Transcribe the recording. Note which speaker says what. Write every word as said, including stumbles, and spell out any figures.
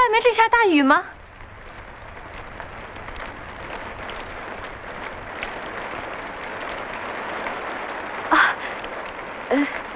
Speaker 1: 外面正下大雨吗？啊，呃。